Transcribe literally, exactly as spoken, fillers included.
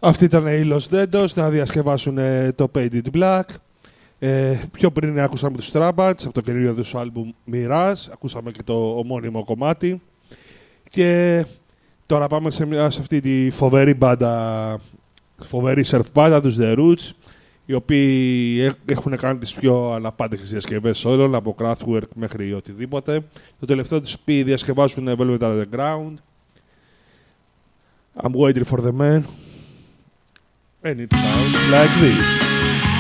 Αυτοί ήταν οι Los Dedos να διασκευάσουν ε, το Painted Black. Ε, πιο πριν ακούσαμε τους Strabats από το καινούριο τους άλμπουμ Mirage. Ακούσαμε και το ομώνυμο κομμάτι. Και τώρα πάμε σε, μια, σε αυτή τη φοβερή μπάντα, φοβερή surf μπάντα, τους The Roots, οι οποίοι έχουν κάνει τις πιο αναπάντεχες διασκευές όλων, από Kraftwerk μέχρι οτιδήποτε. Το τελευταίο τους πει διασκευάσουν Velvet Underground. I'm waiting for the man. And it sounds like this.